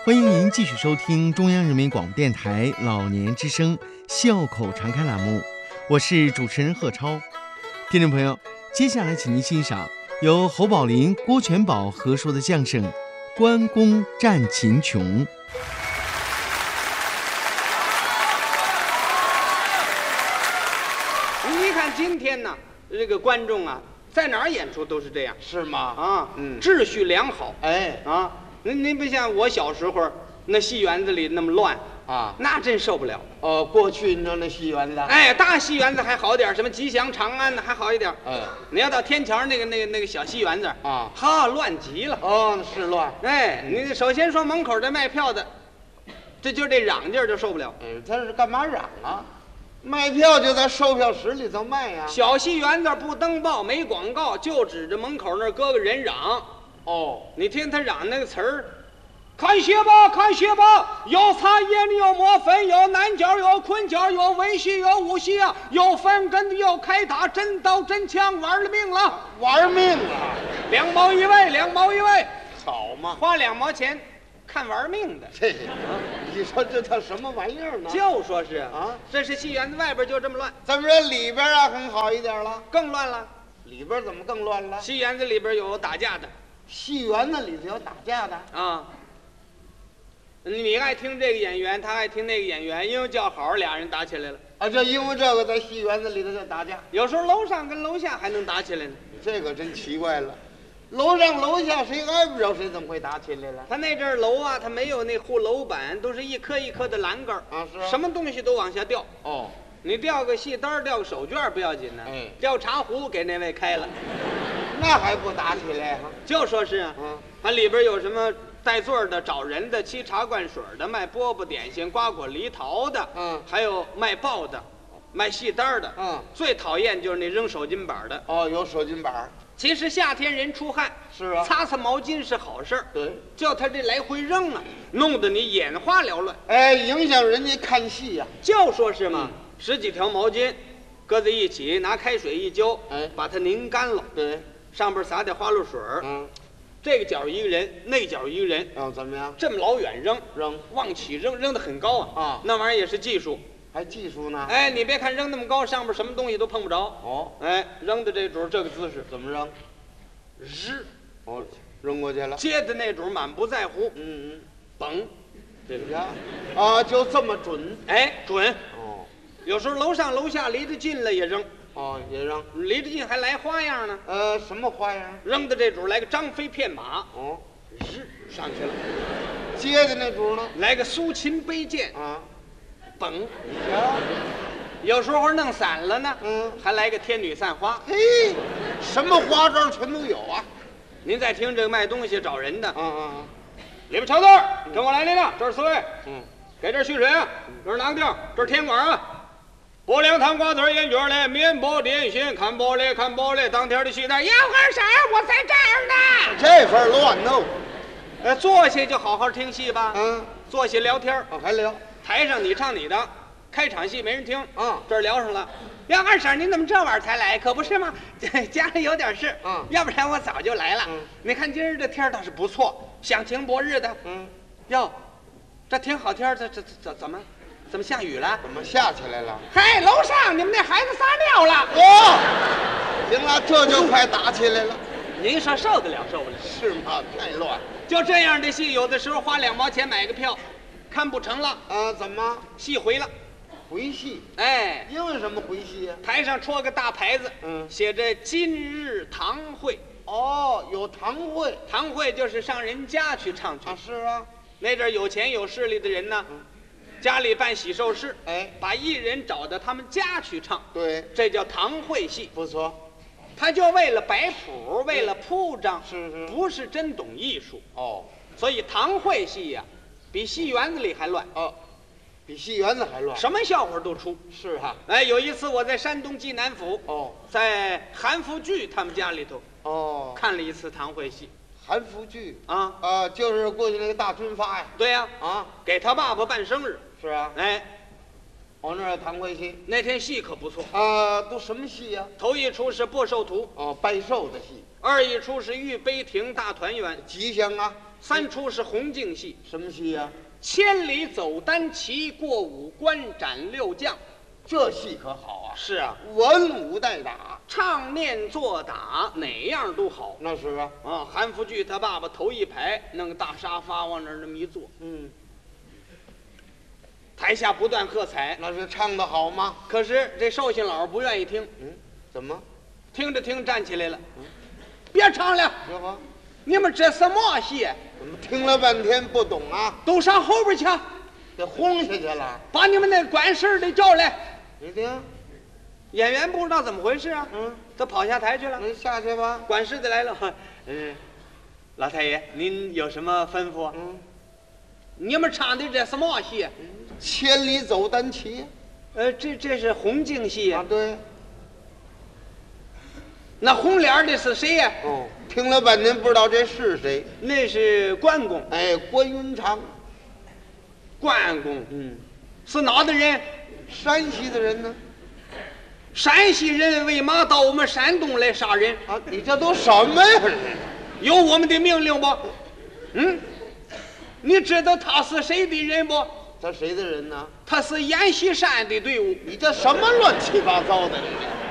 欢迎您继续收听中央人民广播电台老年之声笑口常开栏目，我是主持人贺超。听众朋友，接下来请您欣赏由侯宝林、郭全宝合说的相声《关公战秦琼》。 你看今天呢，这个观众啊，在哪儿演出都是这样， 是吗？ 啊，秩序良好，啊，您不像我小时候那戏园子里那么乱啊， 那真受不了。 过去你知道那戏园子， 大戏园子还好点，什么吉祥、长安的还好一点。你要到天桥那个小戏园子啊， 哈，乱极了。 是乱。 你首先说门口这卖票的，这就这嚷劲儿就受不了。 他是干嘛嚷啊？卖票就在售票室里头卖呀。 小戏园子不登报没广告，就指着门口那儿搁个人嚷。你听他嚷那个词儿，看鞋吧，看鞋吧，有擦叶的，有抹粉，有南角，有捆角，有文戏，有武戏啊，有翻跟的，有开打，真刀真枪，玩了命了， 玩命了 ，2毛一位，2毛一位， 好嘛， 花2毛钱看玩命的。 你说这叫什么玩意儿呢？ 就说是啊， 这是戏园子外边就这么乱， 怎么着里边啊很好一点了？ 更乱了。 里边怎么更乱了？ 戏园子里边有打架的， 戏园子里头有打架的啊。你爱听这个演员，他爱听那个演员，因为叫好，俩人打起来了啊！就因为这个在戏园子里头就打架， 有时候楼上跟楼下还能打起来呢。 这个真奇怪了，楼上楼下谁挨不着谁，怎么会打起来了？ 他那阵楼啊，他没有那护楼板，都是一颗一颗的栏杆啊，是什么东西都往下掉。你掉个戏单，掉个手绢不要紧呢，掉茶壶给那位开了， 那还不打起来哈？ 就说是啊，它里边有什么带座的、找人的、沏茶灌水的、卖饽饽点心、瓜果梨桃的，还有卖报的、卖戏单的，最讨厌就是那扔手巾板的。 有手巾板。 其实夏天人出汗， 是啊， 擦擦毛巾是好事儿。 对， 叫他这来回扔啊，弄得你眼花缭乱。 影响人家看戏呀。 就说是嘛，10几条毛巾，搁在一起，拿开水一浇，把它拧干了。 对， 上边撒点花露水。这个角一个人，那角一个人。 怎么样？ 这么老远扔，往起扔，扔得很高啊。那玩意儿也是技术。 还技术呢？ 你别看扔那么高，上边什么东西都碰不着。扔的这主这个姿势怎么扔？ 日， 扔过去了。 接的那主满不在乎。嘣， 这个就这么准。 准。有时候楼上楼下离得近了也扔。 也扔。 离得近还来花样呢。 什么花样？ 扔的这主来个张飞骗马。日上去了。 接的那主呢？ 来个苏秦背剑。嘣！有时候弄散了呢，还来个天女散花。 什么花招全都有啊！ 您再听这个卖东西找人的，里边瞧字，跟我来那个，这是4位，给这续水啊，这是哪个地儿？这是天馆啊。薄凉糖瓜子烟卷嘞，面包点心，看玻璃看玻璃，当天的戏单，要二婶，我在这儿呢。 这份乱弄， 坐下就好好听戏吧。坐下聊天， 还聊。 台上你唱你的，开场戏没人听，这儿聊上了。要二婶，您怎么这晚才来？可不是吗？家里有点事，要不然我早就来了。你看今儿这天倒是不错，响晴博日的。哟，这挺好天，这怎么下雨了？ 怎么下起来了？ 嗨，楼上你们那孩子撒尿了。 行了，这就快打起来了。 您说受得了受不了？ 是吗？太乱。 就这样的戏，有的时候花2毛钱买个票。看不成了怎么戏回了？ 回戏？因为什么回戏呀？ 台上戳个大牌子，写着今日堂会。 有堂会。 堂会就是上人家去唱去。 是啊， 那阵有钱有势力的人呢，家里办喜寿事，把艺人找到他们家去唱。 对， 这叫堂会戏。 不错。 他就为了摆谱，为了铺张，不是真懂艺术。所以堂会戏呀。比戏园子里还乱比戏园子还乱， 什么笑话都出。 是哈。 有一次我在山东济南府在韩复榘他们家里头看了一次堂会戏。 韩复榘就是过去那个大军阀呀。 对呀。给他爸爸办生日。 是啊。那儿堂会戏， 那天戏可不错都什么戏呀？ 头一出是《播寿图》 拜寿的戏。 2一出是《御碑亭大团圆》， 吉祥啊。 3出是红净戏， 什么戏呀？ 千里走单骑，过五关斩六将。 这戏可好啊！ 是啊， 文武带打， 唱念做打哪样都好那是啊。 啊。韩复榘他爸爸头一排弄个大沙发往那儿那么一坐，台下不断喝彩。 那是唱的好吗？ 可是这寿星老不愿意听， 怎么？ 听着听着站起来了，别唱了， 这话你们这什么戏？ 怎么听了半天不懂啊？ 都上后边去， 给轰下去了。 把你们那管事的叫来。 你听， 演员不知道怎么回事啊，他跑下台去了。 你下去吧。 管事的来了，老太爷，您有什么吩咐？你们唱的这什么戏？ 千里走单骑。 这是红净戏啊，对。 那红脸的是谁呀？ 听了半天不知道这是谁。 那是关公。 哎，关云长。 关公，是哪的人？ 山西的人呢？ 山西人为嘛到我们山东来杀人？ 啊，你这都什么呀？ 有我们的命令不？你知道他是谁的人不？ 他谁的人呢？ 他是阎锡山的队伍。 你这什么乱七八糟的？你这